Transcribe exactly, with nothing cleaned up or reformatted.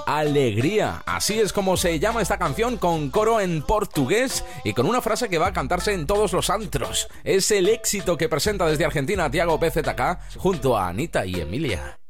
Alegría. Así es como se llama esta canción, con coro en portugués y con una frase que va a cantarse en todos los antros. Es el éxito que presenta desde Argentina Tiago P Z K junto a Anita y Emilia.